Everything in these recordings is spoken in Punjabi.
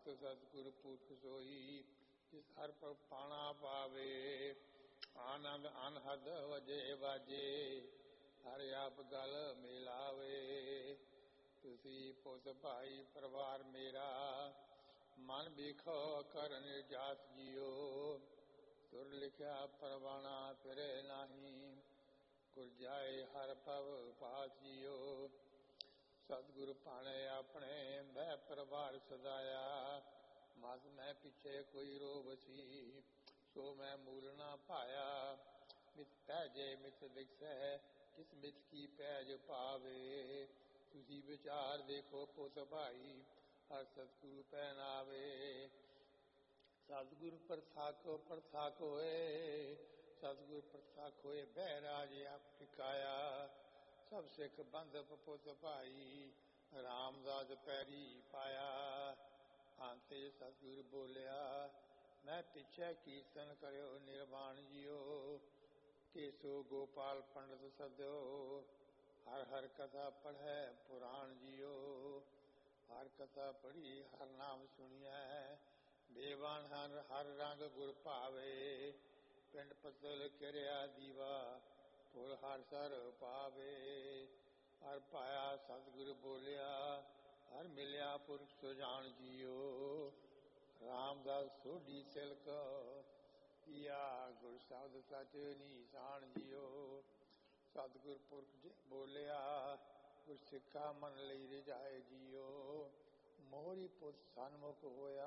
भगत सतगुर पुरख सोई जिस हर पर पाना पावे आनंद अनहद वजे बाजे हर आप गल मिलावे तुसी पुस भाई परिवार मेरा मन बिखो कर निर्जात जियो तुर लिखिया परवाना फिरे नाही गुर जाए हर पव पास जियो सतगुरु पाने अपने मैं परिवार सदाया मत मैं पीछे कोई रोबसी सो मैं मूल ना पाया मित पैजे मित दिखै किस मित की पैज पावे तुसी विचार देखो पुत भाई हर सतगुरु पहनावे सतगुरु प्रथाको प्रथाक होए सतगुरु प्रथाक होए बहराज आप टिकाया सब सिख बंद पुत भाई रामदास पैरी पाया आंते सतगुरु बोलिया मैं पिछे कीर्तन करो निर्वाण जियो केसो गोपाल पंडित सदो हर हर कथा पढ़े पुराण जियो हर कथा पढ़ी हर नाम सुनिया देवान हर हर रंग गुर पावे पिंड पतल किरिया दीवा फुल हर सर पावे हर पाया सतगुरु बोलिया हर मिलिया पुरख सुजान जियो रामदास सोढ़ी सिलक या गुर शब्द सच निशान जियो सतगुर पुरख बोलिया गुर सिखा मन लई रिजाए जियो मोहरी पुत सन्मुख होया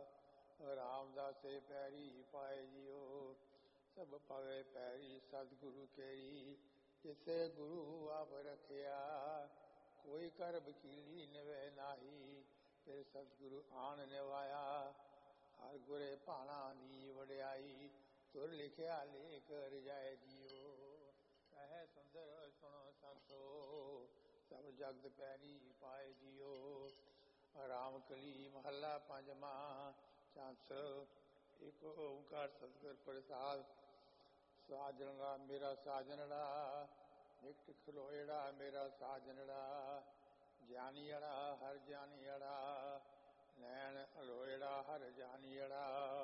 रामदासे पैरी पाए जियो सब पवे पैरी सतगुरु केरी जिसे गुरु आप रखिया कोई कर वकीली निवे नाही फिर सतगुरु आन निवाया हर गुरे भाना दी वड़ियाई तुर लिखिया लेख रिजाए जियो कह सुंदर सुनो संतो सब जगत पैरी पाए जियो राम कली महला पंजवा चंस एक ओंकार सतगुर प्रसाद साजनड़ा मेरा साजनड़ा निकट खलोएड़ा मेरा साजनड़ा ज्ञानीड़ा हर ज्ञानीड़ा नैन अलोएड़ा हर जानीड़ा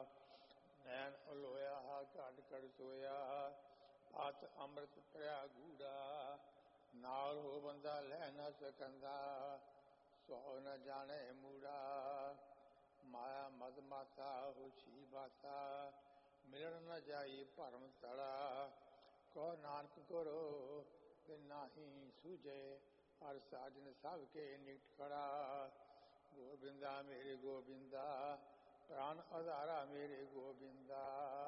नैन अलोया घट घट सोया हथ अमृत प्रया गूड़ा नाल हो बंदा लै न सकंदा सौ न जाने मूड़ा माया मद माता होशी बाता मिलन न जाई भरम तड़ा कहो नानक करो बिन नाही सूझे हर साजन सब के निकट खड़ा गोविंदा मेरे गोविंदा प्राण आधारा मेरे गोविंदा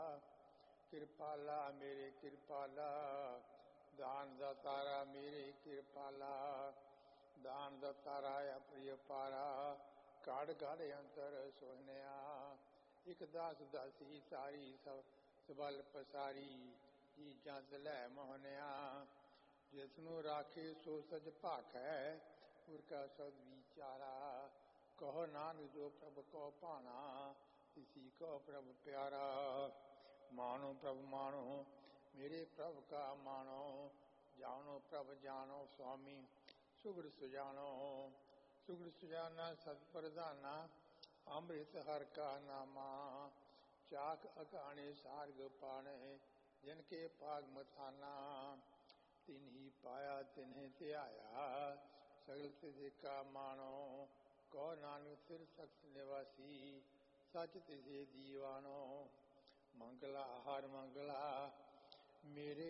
कृपाला मेरे कृपाला दान दातारा मेरे कृपाला दान दातारा प्रिय पारा काड़ काड़ अंतर सोहनिया एक दास दासी सारी सब सबल पसारी चीजा लै मोहनिया जिसनु राखे सो सज भाख है उनका सद विचारा कहो नानक जो प्रभु को पाना इसी को प्रभु प्यारा मानो प्रभु मानो मेरे प्रभु का मानो जानो प्रभु जानो स्वामी सुगड़ सुजानो सुगड़ सुजाना सतप्रधाना अमृत हर का नामा चाक अकाने सार्ग पाने जिनके पाग मथाना तिन्ही पाया तिन्हें ते आया सगल तिसे का मानो कौ नानक सिर सख्त निवासी सच तिसे दीवानो मंगला हर मंगला मेरे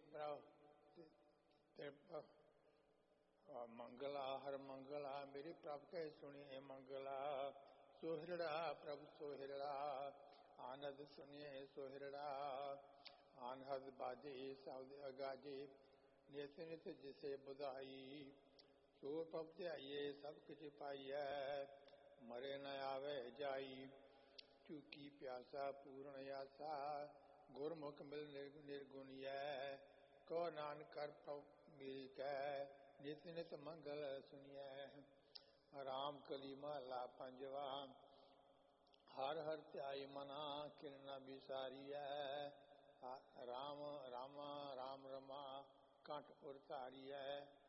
मंगला हर मंगला मेरे प्रभु कह सुनिए मंगला सोहरड़ा प्रभु सोहरड़ा आनंद सुनिए सोहरड़ा आनंद बाजे शब्द अगाजे नित नित जिसे बुधाई सो प्रभु ध्याइए सब कुछ पाइए मरे न आवे जाई चूकी प्यासा पूर्ण आसा गुरमुख मिल निर्गुणिय को नानक कर प्रभु मेरी कह नित नित मंगल सुनिए राम कली महला पंजवा हर हर ध्याई मना किरना बिसारिया राम राम राम रमा कंठ उरतारिया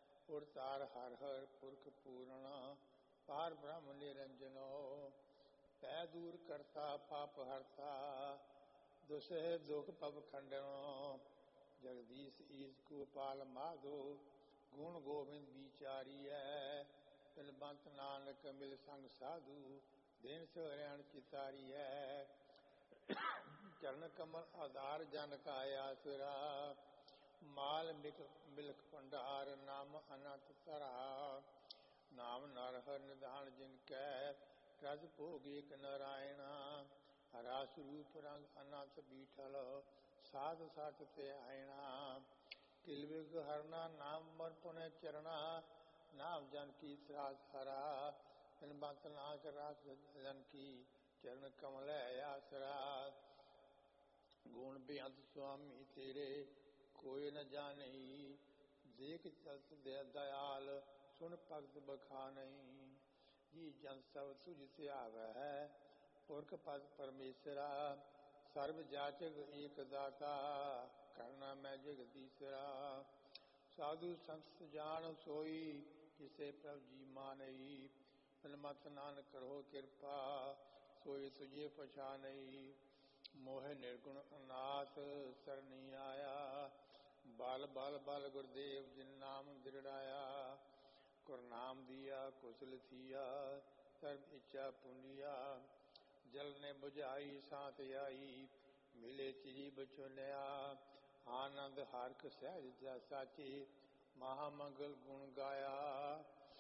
उरतार हर हर पुरख पूर्ण पार ब्रह्म निरंजनो ਪੈ ਦੂਰ ਕਰਤਾ ਪਾਪ ਹਰਤਾ, ਦੁਸਹਿ ਦੁਖ ਪਵ ਖੰਡਨੋ, ਜਗਦੀਸ਼ ਈਸ ਗੋਪਾਲ ਮਾਧੋ, ਗੁਣ ਗੋਬਿੰਦ ਵਿਚਾਰੀਐ, ਬਿਲਵੰਤ ਨਾਨਕ ਮਿਲ ਸੰਗ ਸਾਧੂ, ਦਿਨ ਸੋਹਰਿਆਣ ਚਿਤਾਰੀਐ, ਚਰਨ ਕਮਲ ਆਧਾਰ ਜਨ ਕਾ ਆਸਰਾ, ਮਾਲ ਮਿਲਖ ਭੰਡਾਰ ਨਾਮ ਅਨੰਤ ਧਰਾ, ਨਾਮ ਨਰ ਹਰਿ ਨਿਧਾਨ ਜਿਨ ਕੈ, ਰਸ ਭੋਗ ਏਕ ਨਾਰਾਇਣਾ, ਰਸ ਰੂਪ ਰੰਗ ਅਨੰਤ ਬੀਠਲ, ਸਾਧ ਸਤ ਤੇ ਆਇਣਾ, ਕਿਲਵਿਗ ਹਰਨਾ ਨਾਮ ਮਰ ਪੁਨੇ ਚਰਣਾ, ਨਾਮ ਜਨ ਕੀ ਸਰਾਸ ਹਰਾ, ਬਿਨਵੰਤ ਨਾਨਕ ਰਾਸ ਜਨ ਕੀ, ਚਰਨ ਕਮਲ ਆਸਰਾ, ਗੁਣ ਬੇਅੰਤ ਸੁਆਮੀ ਤੇਰੇ, ਕੋਈ ਨ ਜਾਣਈ, ਦੇਖ ਚਲਤ ਦੇ ਦਇਆਲ, ਸੁਣ ਭਗਤ ਬਖਾਨਈ, ਜੀ ਜਨ ਸਭ ਤੁਝ ਧਿਆਵੈ, ਪੁਰਖ ਪਦ ਪਰਮੇਸ਼ਰਾ, ਸਰਬ ਜਾਚਕ ਏਕ ਦਾਤਾ, ਕਰਨਾ ਮੈਂ ਜਗਦੀਸ਼ਰਾ, ਸਾਧੂ ਸੰਤ ਜਾਣ ਸੋਈ, ਜਿਸੇ ਪ੍ਰਭ ਜੀ ਮਾਨਈ, ਬਿਨਵੰਤ ਨਾਨਕ ਕਰੋ ਕਿਰਪਾ, ਸੋਈ ਤੁਝੇ ਪਛਾਨਈ, ਮੋਹਿ ਨਿਰਗੁਣ ਅਨਾਥ ਸਰਣੀ ਆਇਆ, ਬਲ ਬਲ ਬਲ ਗੁਰਦੇਵ ਜਿਨ ਨਾਮ ਦਿਰੜਾਇਆ, ਗੁਰ ਨਾਮ ਦੀਆ ਕੁਸਲ ਥੀਆ, ਸਰਬ ਇੱਛਾ ਪੁੰਡੀਆ, ਜਲ ਨੇ ਬੁਝਾਈ ਸਾਥ ਆਈ, ਮਿਲੇ ਚਿਰੀ ਬਚੁਨਿਆ, ਆਨੰਦ ਹਰਖ ਸਹਿਜ ਜਾ ਸਾਚੀ, ਮਹਾ ਮੰਗਲ ਗੁਣ ਗਾਇਆ,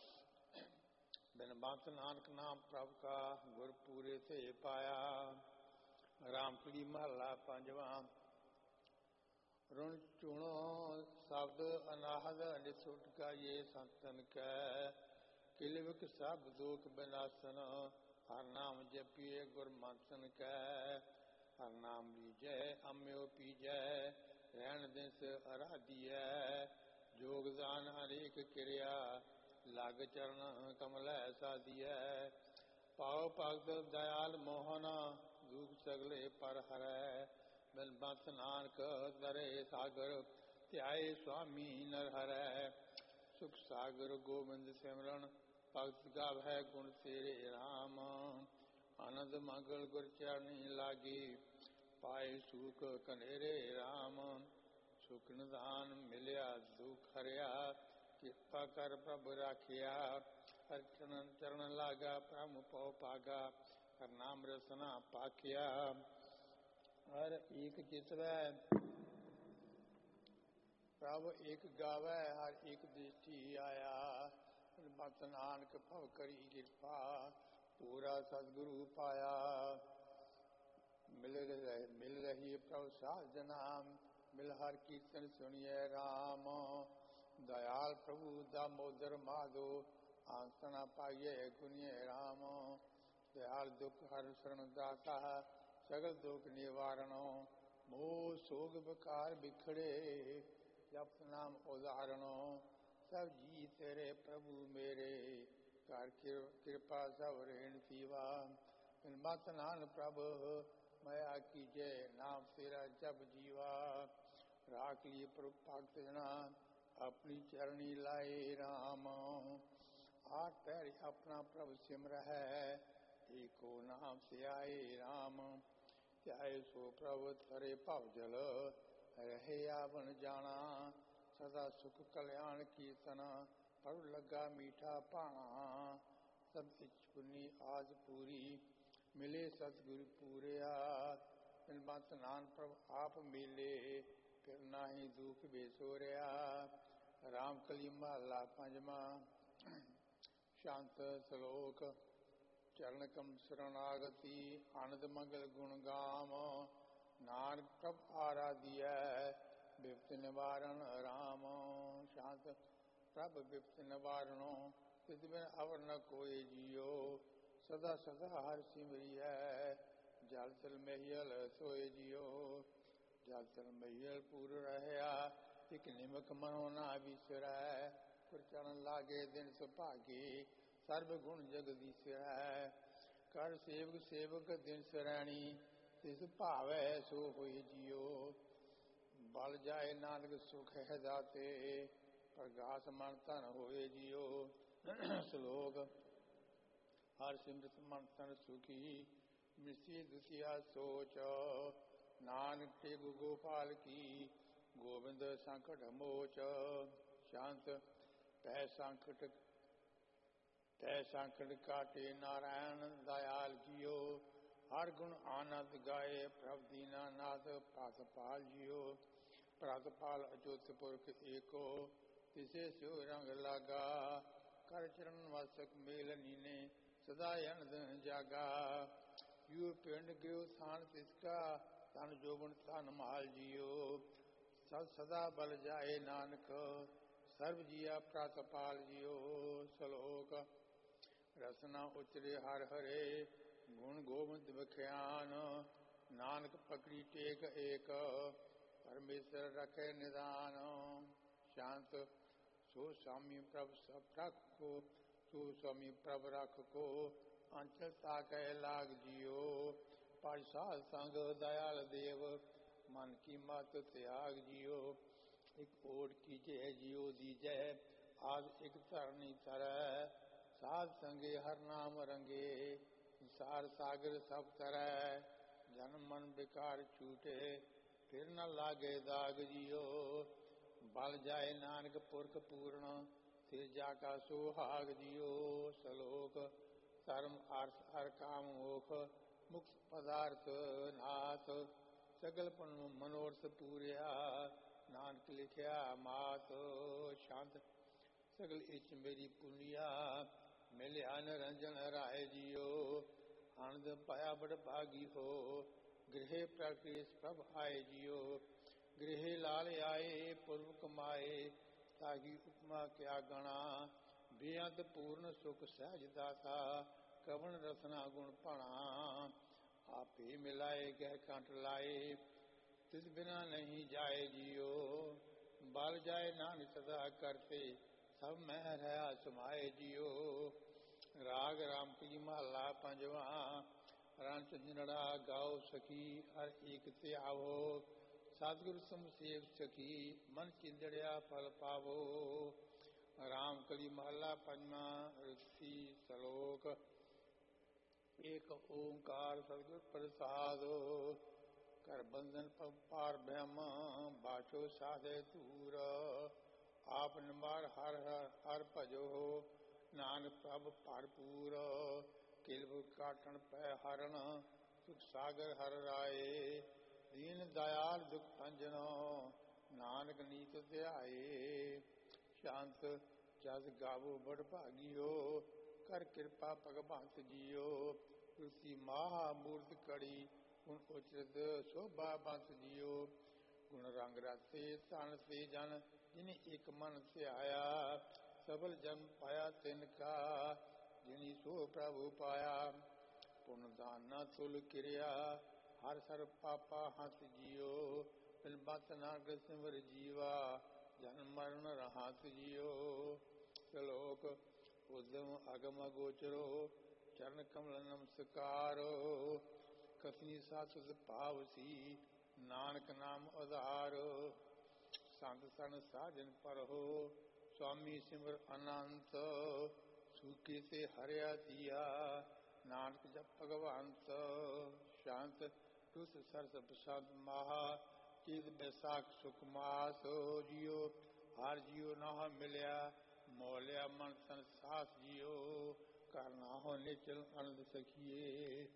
ਬਿਨਵੰਤ ਨਾਨਕ ਨਾਮ ਪ੍ਰਭ ਕਾ, ਗੁਰ ਪੂਰੇ ਤੇ ਪਾਇਆ, ਰਾਮਕਲੀ ਮਹੱਲਾ ਪੰਜਵਾਂ। ਰੁਣ ਚੁਣੋ ਸ਼ਬਦ ਅਨਾਹਦ ਨਿਸੁਟ ਕਾਏ, ਸੰਤਨ ਕੈ ਕਿਲਵਿਕ ਸਭ ਦੁਖ ਬਿਨਾਸਨ, ਹਰ ਨਾਮ ਜਪੀਏ ਗੁਰ ਮੰਤਨ ਕੈ, ਹਰ ਨਾਮ ਲੀਜੈ ਅੰਮ੍ਰਿਉ ਪੀਜੈ, ਰਹਿਣ ਦਿਸ ਅਰਾਧੀਐ, ਜੋਗਦਾਨ ਹਰੇਕ ਕਿਰਿਆ, ਲਗ ਚਰਨ ਕਮਲੈ ਸਾਧੀਐ, ਪਾਉ ਭਗਤ ਦਇਆਲ ਮੋਹਨ, ਦੁਖ ਸਗਲੇ ਪਰ ਹਰੈ, ਬਿਨਵੰਤ ਨਾਨਕ ਦਰੇ ਸਾਗਰ, ਧਿਆਏ ਸੁਆਮੀ ਨਰ ਹਰੈ, ਸੁਖ ਸਾਗਰ ਗੋਬਿੰਦ ਸਿਮਰਨ, ਭਗਤ ਗਾਵੈ ਗੁਣ ਤੇਰੇ ਰਾਮ, ਆਨੰਦ ਮੰਗਲ ਗੁਰ ਚਰਨੀ ਲਾਗੀ, ਪਾਏ ਸੁਖ ਕਨੇਰੇ ਰਾਮ, ਸੁਖ ਨਿਧਾਨ ਮਿਲਿਆ ਦੁਖ ਹਰਿਆ, ਕਿਰਪਾ ਕਰ ਪ੍ਰਭ ਰਾਖਿਆ, ਹਰਿ ਚਰਨ ਲਾਗਾ ਪ੍ਰਭ ਪਉ ਭਾਗਾ, ਹਰ ਨਾਮ ਰਸਨਾ ਪਾਖਿਆ, ਹਰ ਏਕ ਚਿਤਵੈ ਪ੍ਰਭ ਏਕ ਗਾਵੈ, ਹਰ ਏਕ ਦ੍ਰਿਸ਼ਟੀ ਆਇਆ, ਬਿਨਵੰਤ ਨਾਨਕ ਭਵ ਕਰੀ ਕਿਰਪਾ, ਪੂਰਾ ਸਤਿਗੁਰੂ ਪਾਇਆ, ਮਿਲ ਰਹੀ ਪ੍ਰਭ ਸਾਧ ਜਨਾ, ਮਿਲ ਹਰ ਕੀਰਤਨ ਸੁਣੀਐ ਰਾਮ, ਦਇਆਲ ਪ੍ਰਭੂ ਦਾਮੋਦਰ ਮਾਧੋ, ਆਸਣਾ ਪਾਈਏ ਗੁਨੀਏ ਰਾਮ, ਦਇਆਲ ਦੁਖ ਹਰ ਸ਼ਰਨ ਦਾਤਾ, ਸਗਲ ਦੁਖ ਨਿਵਾਰਣੋ, ਮੋਹ ਸੋਗ ਵਿਕਾਰ ਬਿਖੜੇ, ਜਪਤ ਨਾਮ ਉਦਾਹਰਣੋ, ਸਭ ਜੀ ਤੇਰੇ ਪ੍ਰਭੂ ਮੇਰੇ, ਕਰ ਕਿਰਪਾ ਸਭ ਰਹਿਣ ਥੀਵਾ, ਬਿਨਵੰਤ ਨਾਨਕ ਪ੍ਰਭ ਮਇਆ ਕੀਜੈ, ਨਾਮ ਤੇਰਾ ਜਪ ਜੀਵਾ, ਰਾਖ ਲਈ ਪ੍ਰਭ ਭਗਤ ਜਨਾ, ਆਪਣੀ ਚਰਣੀ ਲਾਏ ਰਾਮ, ਆਠ ਪੈਰ ਆਪਣਾ ਪ੍ਰਭ ਸਿਮਰਹਿ, ਏਕੋ ਨਾਮ ਧਿਆਏ ਰਾਮ, ਧਿਆਏ ਸੋ ਪ੍ਰਭ ਤਰੇ ਭਵ ਜਲ, ਰਹੇ ਆਵਣ ਜਾਣਾ, ਸਦਾ ਸੁਖ ਕਲਿਆਣ ਕੀਰਤਨ, ਪ੍ਰਭ ਲੱਗਾ ਮੀਠਾ ਭਾਣਾ, ਸਭ ਇੱਛ ਪੁੰਨੀ ਆਸ ਪੂਰੀ, ਮਿਲੇ ਸਤਿਗੁਰ ਪੂਰਿਆ, ਬਿਨਵੰਤ ਨਾਨਕ ਪ੍ਰਭ ਆਪ ਮਿਲੇ, ਫਿਰ ਨਾਹੀ ਦੁਖ ਬੇਸੋਰਿਆ, ਰਾਮ ਕਲੀ ਮਹੱਲਾ ਪੰਜਵਾਂ। ਸ਼ਾਂਤ ਸ਼ਲੋਕ। ਚਰਨ ਕਮ ਸ਼ਰਨਾਗਤੀ, ਆਨੰਦ ਮੰਗਲ ਗੁਣ ਗਾਮ, ਨਾਨਕ ਪ੍ਰਭ ਆਰਾਧੀਐ, ਬਿਪਤ ਨਿਵਾਰਨ ਰਾਮ, ਸ਼ਾਂਤ ਪ੍ਰਭ ਬਿਪਤ ਨਿਵਾਰਣੋ, ਤਿਸ ਬਿਨ ਅਵਰ ਨ ਕੋਇ ਜੀਓ, ਸਦਾ ਸਦਾ ਹਰਿ ਸਿਮਰਿਐ, ਜਲ ਥਲ ਮਹੀਲ ਸੋਇ ਜੀਓ, ਜਲ ਥਲ ਮਹੀਲ ਪੂਰ ਰਹਿਆ, ਇਕ ਨਿਮਕ ਮਨੋ ਨਾ ਵਿਸਰੈ, ਗੁਰ ਚਰਨ ਲਾਗੇ ਦਿਨ ਸੁਭਾਗੇ, ਸਰਬ ਗੁਣ ਜਗਦੀਸ਼ਰੈ, ਕਰ ਸੇਵਕ ਸੇਵਕ ਦਿਨ ਸਰੈਣੀ, ਤਿਸ ਭਾਵੈ ਸੋ ਹੋਇ ਜੀਓ, ਬਲ ਜਾਏ ਨਾਨਕ ਸੁਖ ਹੈ ਦਾਤੇ, ਪ੍ਰਗਾਸ ਮਨ ਧਨ ਹੋਏ ਜੀਓ। ਸ਼ਲੋਕ। ਹਰ ਸਿਮਰਤ ਮਨ ਤਨ ਸੁਖੀ, ਮਿਸੀ ਦੁਤੀਆ ਸੋਚ। ਨਾਨਕ ਟੇਗੁ ਗੋਪਾਲ ਕੀ, ਗੋਬਿੰਦ ਸੰਕਟ ਮੋਚ। ਸ਼ਾਂਤ ਪੈ ਸੰਕਟ ਕਾਟੇ, ਨਾਰਾਇਣ ਦਇਆਲ ਜੀਓ। ਹਰ ਗੁਣ ਆਨੰਦ ਗਾਏ, ਪ੍ਰਭ ਦੀਨਾ ਨਾਥ ਪਾਲ ਜੀਓ। ਪ੍ਰਤਪਾਲ ਅਚੁੱਤ ਪੁਰਖ ਏਕੋ, ਤਿਸੇ ਸਿਉ ਰੰਗ ਲਾਗਾ। ਕਰ ਚਰਨ ਵਾਸਕ ਮੇਲ ਨੀਨੇ, ਸਦਾ ਅਨੰਦ ਜਾਗਾ। ਯੂ ਪਿੰਡ ਗਿਓ ਥਾਨ ਤਿਸਕਾ, ਧਨ ਜੋਬਨ ਧਨ ਮਾਲ ਜੀਓ। ਸਦਾ ਬਲ ਜਾਏ ਨਾਨਕ, ਸਰਬ ਜੀਆ ਪ੍ਰਤਪਾਲ ਜੀਓ। ਸ਼ਲੋਕ ਰਸਨਾ ਉਚਰੇ ਹਰ ਹਰੇ, ਗੁਣ ਗੋਬਿੰਦ ਬਖਿਆਨ। ਨਾਨਕ ਪਕੜੀ ਟੇਕ ਏਕ, ਪਰਮੇਸ਼ਰ ਰਖੇ ਨਿਦਾਨ। ਸ਼ਾਂਤ ਸੋ स्वामी ਪ੍ਰਭ ਸਭ ਰੱਖੋ, ਸੋ स्वामी ਪ੍ਰਭ ਰੱਖ ਕੋ। ਅੰਚਲ ਤਾਕੈ ਲਾਗ ਜੀਓ, ਪਜ ਸਾਧ ਸੰਗ ਦਇਆਲ ਦੇਵ। ਮਨ ਕੀ ਮਤ ਤਿਆਗ ਜੀਓ, ਇਕ ਓਟ ਕੀਜੈ ਜੀਓ ਦੀਜੈ। ਆਦ ਇਕ ਧਰਨੀ ਤਰੈ, ਸਾਧ ਸੰਗੇ ਹਰ ਨਾਮ ਰੰਗੇ। ਸਾਰ ਸਾਗਰ ਸਭ ਤਰੈ, ਜਨਮ ਮਨ ਵਿਕਾਰ ਛੂਟੇ। ਫਿਰ ਨ ਲਾਗੇ ਦਾਗ ਜੀਓ, ਬਲ ਜਾਏ ਨਾਨਕ ਪੁਰਖ ਪੂਰਨ। ਫਿਰ ਜਾ ਕਾ ਸੁਹਾਗ ਜੀਓ। ਸ਼ਲੋਕ ਧਰਮ ਅਰਥ ਹਰ ਕਾਮ ਮੋਖ, ਮੁਕਤ ਪਦਾਰਥ ਨਾਥ। ਸਗਲ ਮਨੋਰਥ ਪੂਰਿਆ, ਨਾਨਕ ਲਿਖਿਆ ਮਾਤ। ਸ਼ਾਂਤ ਸਗਲ ਇੱਛ ਮੇਰੀ ਪੁਨੀਆ, ਮਿਲਿਆ ਨਿਰੰਜਨ ਰਾਏ ਜੀਓ। ਆਨੰਦ ਪਾਇਆ ਬੜ ਭਾਗੀ ਹੋ, ਗ੍ਰਹਿ ਪ੍ਰਗਟਿ ਪ੍ਰਭ ਆਏ ਜੀਓ। ਗ੍ਰਹਿ ਲਾਲ ਆਏ ਪੁਰਬ ਕਮਾਏ, ਤਾਗੀ ਉਪਮਾ ਕਿਆ ਗਣਾ। ਬੇਅੰਤ ਪੂਰਨ ਸੁਖ ਸਹਿਜ ਦਾਤਾ, ਕਵਣ ਰਸਨਾ ਗੁਣ ਭਣਾ। ਆਪੇ ਮਿਲਾਏ ਗਹਿ ਕੰਠ ਲਾਏ, ਤਿਸ ਬਿਨਾ ਨਹੀਂ ਜਾਏ ਜੀਓ। ਬਲ ਜਾਏ ਨਾਨਕ ਸਦਾ ਕਰਤੇ, ਸਭ ਮਹਿ ਰਹਾ ਸਮਾਏ ਜੀਓ। ਰਾਗ ਰਾਮ ਕੀ ਮਹੱਲਾ ਪੰਜਵਾਂ। ਰੰਚ ਨਿਰੜਾ ਗਾਓ ਸਖੀ, ਹਰ ਏਕ ਧਿਆਵੋ। ਸਤਿਗੁਰ ਸਮਸੇਵ ਸਖੀ, ਮਨ ਚਿੰਦੜਿਆ ਫਲ ਪਾਵੋ। ਰਾਮ ਕਲੀ ਮਹੱਲਾ ਪੰਜਵਾਂ। ਰਸੀ ਸ਼ਲੋਕ ਏਕ ਓੰਕਾਰ ਸਤਿਗੁਰ ਪ੍ਰਸਾਦ। ਕਰ ਬੰਧਨ ਪਾਰ ਬ੍ਰਹਮ, ਬਾਛੋ ਸਾਧੇ ਧੂਰ। ਆਪ ਨਿਮਾਰ ਹਰ ਹਰ ਭਜੋ, ਨਾਨਕ ਪ੍ਰਭ ਭਰਪੂਰ। ਕਿਲਬ ਕਾਟਣ ਪੈ ਹਰਨ, ਸੁਖ ਸਾਗਰ ਹਰ ਰਾਏ। ਦੀਨ ਦਇਆਲ ਦੁਖ ਭੰਜਨੋ, ਨਾਨਕ ਨੀਤ ਧਿਆਏ। ਸ਼ਾਂਤ ਜਸ ਗਾਵੋ ਬੜ ਭਾਗੀਓ, ਕਰ ਕਿਰਪਾ ਭਗਵੰਤ ਜੀਓ। ਤੁਲਸੀ ਮਹਾ ਮੂਰਤ ਕੜੀ, ਗੁਣ ਉਚਰਤ ਸ਼ੋਭਾ ਬੰਤ ਜੀਓ। ਗੁਣ ਰੰਗ ਰਤੇ ਧਨ ਸੇ ਜਨ, ਜਿਨੇ ਇੱਕ ਮਨ ਧਿਆਇਆ। ਸਬਲ ਜਨਮ ਪਾਇਆ ਤਿਨ ਕਾ, ਜਿਨੀ ਸੋ ਪ੍ਰਭੂ ਪਾਇਆ। ਪੁਨ ਦਾਨ ਨਾ ਤੁਲ ਕਿਰਿਆ, ਹਰ ਸਰਬ ਪਾਪਾ ਹੰਸ ਜੀਓ। ਬਿਨ ਬਤ ਨਾਨਕ ਸਿਮਰ ਜੀਵਾ, ਜਨਮ ਮਰਨ ਰਹਾਤ ਜੀਓ। ਸ਼ਲੋਕ ਉਦਮ ਅਗਮ ਅਗੋਚਰੋ, ਚਰਨ ਕਮਲ ਨਮਸਕਾਰੋ। ਕਥਨੀ ਸਾਸੁਤ ਭਾਵਸੀ, ਨਾਨਕ ਨਾਮ ਆਧਾਰ। ਸੰਤ ਸਨ ਸਾਜਨ ਪਰਹੋ, ਸੁਆਮੀ ਸਿਮਰ ਅਨੰਤ। ਸੂਕੇ ਤੇ ਹਰਿਆ ਦੀਆ, ਨਾਨਕ ਜਪ ਭਗਵੰਤ। ਸ਼ਾਂਤ ਤੁਸ ਸਰਸ ਬਸੰਤ ਮਾਹਾ, ਚਿਤ ਬੈਸਾਖ ਸੁਖ ਮਾਸ ਜੀਓ। ਹਰ ਜੀਓ ਨਾਹ ਮਿਲਿਆ, ਮੋਲਿਆ ਮਨ ਤਨ ਸਾਥ ਜੀਓ। ਘਰ ਨਾ ਹੋ ਨਿਚਲ ਅਨੰਦ ਸਖੀਏ।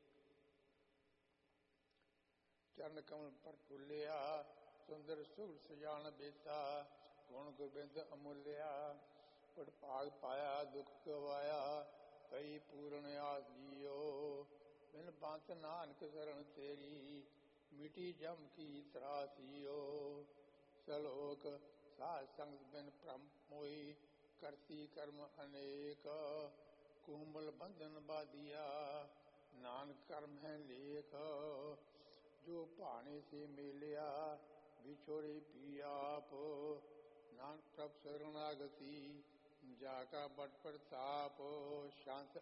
ਚਰਨ ਕਮਲ ਪਰ ਫੁੱਲਿਆ, ਸੁੰਦਰ ਸੁਖ ਸਜਾਨ ਬੇਤਾ। ਗੁਣ ਗੋਬਿੰਦ ਅਮੁੱਲਿਆ, ਪੜ ਭਾਗ ਪਾਇਆ ਦੁਖ ਗਵਾਇਆ। ਕਈ ਪੂਰਨ ਆਸ ਜੀਓ, ਬਿਨ ਬੰਤ ਨਾਨਕ ਸ਼ਰਨ ਤੇਰੀ। ਮਿਟੀ ਜਮ ਕੀ ਤਰਾਸੀਓ। ਸ਼ਲੋਕ ਸਾਧ ਸੰਗ ਬਿਨ ਭ੍ਰਮ ਮੋਈ, ਕਰਤੀ ਕਰਮ ਅਨੇਕ। ਕੋਮਲ ਬੰਧਨ ਬਾਧਿਆ, ਨਾਨਕ ਕਰਮ ਹੈ ਲੇਖ। ਜੋ ਭਾਣੇ ਸੇ ਮੇਲਿਆ, ਵਿਛੋੜੇ ਪੀ ਆਪ। ਨਾਨਕ ਪ੍ਰਭ ਸਰਣਾਗਤੀ, ਜਾ ਕਾ ਬਟ ਪ੍ਰਤਾਪ। ਸ਼ਾਂਤ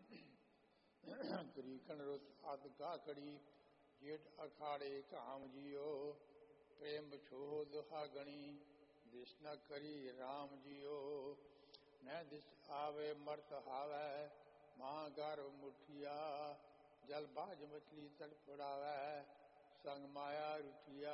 ਗਰੀਕਣ ਰੁੱਤ ਅਦ ਗਾਖੜੀ, ਜੇਠ ਅਖਾੜੇ ਕਾਮ ਜੀਓ। ਪ੍ਰੇਮ ਛੋਹ ਦੁਹਾਗਣੀ, ਦਿਸ ਨ ਕਰੀ ਰਾਮ ਜੀਓ। ਮੈਂ ਦਿਸ ਆਵੇ ਮਰਤ ਹਾਵੈ, ਮਾਂ ਗਰ ਮੁਠੀਆ ਜਲ ਬਾਜ ਮਛਲੀ ਤੜਫੜਾਵੈ ਸੰਗ ਮਾਇਆ ਰੁਠੀਆ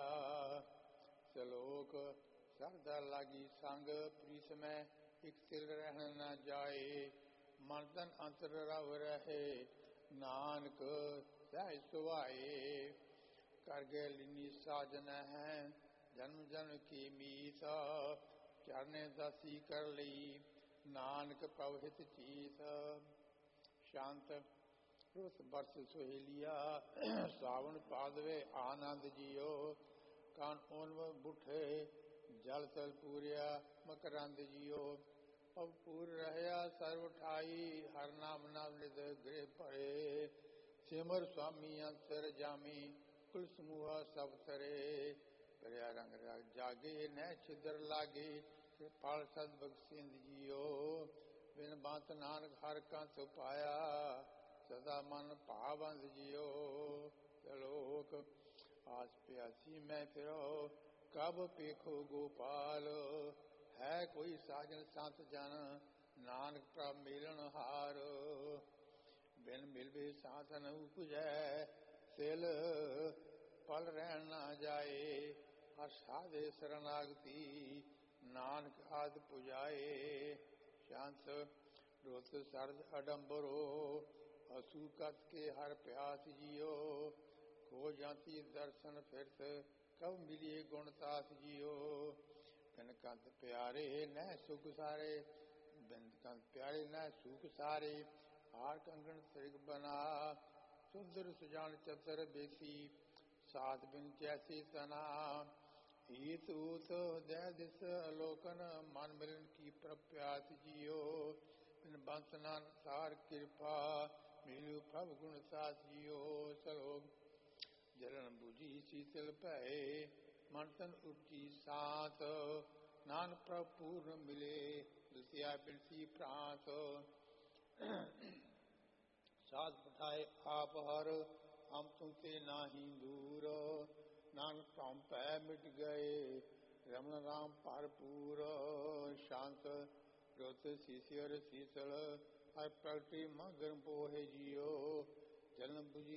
ਸਲੋਕ ਸਰਦਾ ਲਾਗੀ ਸੰਗ ਪ੍ਰੀਸ ਮੈਂ ਇਕ ਤਿਲ ਰਹਿਣ ਨਾ ਜਾਏ ਮਨ ਤਨ ਅੰਤਰ ਰਵ ਰਹੇ ਨਾਨਕ ਸਹਿ ਸੁਭਾਏ ਕਰ ਗਏ ਲੀਨੀ ਸਾਜਨ ਹੈ ਜਨਮ ਜਨਮ ਕੀ ਮੀਤ ਚਰਨੇ ਦਾਸੀ ਕਰ ਲਈ ਨਾਨਕ ਪ੍ਰਭ ਹਿਤ ਚੀਤ ਸ਼ਾਂਤ ਰੁਸ ਬਰਸ ਸੁਹੇਲੀਆ ਸਾਵਣ ਪਾਦਵੇ ਆਨੰਦ ਜੀਓ ਕਾਨ ਓਨਵ ਬੁਠੇ ਜਲ ਤਲ ਪੂਰਿਆ ਮਕਰੰਦ ਜੀਓ ਪਵ ਪੂਰ ਰਹਿਆ ਸਰਵ ਠਾਈ ਹਰ ਨਾਮ ਨਾਮ ਨਿਦ ਗ੍ਰਹਿ ਭਏ ਸਿਮਰ ਸੁਆਮੀ ਅੰਤਰ ਜਾਮੀ ਕੁਲ ਸਮੂਹਾ ਸਭ ਤਰੇ ਕਰਿਆ ਰੰਗ ਰਗ ਜਾਗੇ ਨਹਿ ਛਿਦਰ ਲਾਗੇ ਫਲ ਸਦ ਬਖਸ਼ਿੰਦ ਜੀਓ ਬਿਨ ਬੰਤ ਨਾਨਕ ਹਰ ਕੰਤ ਪਾਇਆ ਸਦਾ ਮਨ ਭਾਵੰਦ ਜੀਓ ਚਲੋਕ ਆਸ ਪਿਆਸੀ ਮੈਂ ਫਿਰੋ ਕਬ ਪੇਖੋ ਗੋਪਾਲ ਹੈ ਕੋਈ ਸਾਜਨ ਸੰਤ ਜਨ ਨਾਨਕ ਪ੍ਰਭ ਮਿਲਣ ਹਾਰ ਬਿਨ ਮਿਲਵੇ ਸਾਧਨ ਉਪਜੈ ਸਿਲ ਪਲ ਰਹਿਣ ਨਾ ਜਾਏ ਹਰ ਸਾਧੇ ਸਰਨਾਗਤੀ ਨਾਨਕ ਆਦ ਪੁਜਾਏ ਸ਼ਾਂਤ ਰੋਤ ਸਰਦ ਅਡੰਬਰੋ ਅਸੂ ਕਤ ਕੇ ਹਰ ਪਿਆਸ ਜੀਓ ਖੋ ਜਾਂਤੀ ਦਰਸ਼ਨ ਫਿਰਤ ਕਬ ਮਿਲੀਏ ਗੁਣ ਤਾਸ ਜੀਓ ਬਿਨ ਕੰਤ ਪਿਆਰੇ ਨਹਿ ਸੁਖ ਸਾਰੇ ਬਿਨ ਕੰਤ ਪਿਆਰੇ ਨਹਿ ਸੁਖ ਸਾਰੇ ਹਾਰ ਕੰਗਣ ਤ੍ਰਿਗ ਬਨਾ ਸੁੰਦਰ ਸੁਜਾਨ ਚਤਰ ਬੇਸੀ ਸਾਧ ਬਿਨ ਜੈਸੀ ਤਨਾ ਹੀਤ ਊਤ ਦੈ ਦਿਸ ਅਲੋਕਨ ਮਨ ਮਿਲਨ ਕੀ ਪ੍ਰਪਿਆਸ ਜੀਓ ਬਿਨ ਬੰਤ ਨਾਨਕ ਸਾਰ ਕਿਰਪਾ ਮਿਲਿਓ ਪ੍ਰਭ ਗੁਣ ਸਾਸ ਜੀਓ ਸਲੋਕ ਜਲਨ ਬੁਝੀ ਸੀਤਲ ਭਏ ਮਨ ਤਨ ਉਪਜੀ ਸਾਤ ਨਾਨਕ ਪ੍ਰਭ ਪੂਰਨ ਮਿਲੇ ਦੁਸਿਆ ਬਿਨਸੀ ਪ੍ਰਾਂਤ ਸਾਧ ਪਠਾਏ ਆਪ ਹਰ ਹਮ ਤੁਮ ਤੇ ਨਾਹੀ ਦੂਰ ਨਾਨਕ ਭ੍ਰਮ ਭੈ ਮਿਟ ਗਏ ਰਮਨ ਰਾਮ ਭਰਪੂਰ ਸ਼ਾਂਤ ਰੋਤ ਸੀਸਿਰ ਸੀਤਲ ਹਰ ਪ੍ਰਗਟੀ ਮਗਰ ਪੋਹੇ ਜੀਓ ਜਲਨ ਬੁਝੀ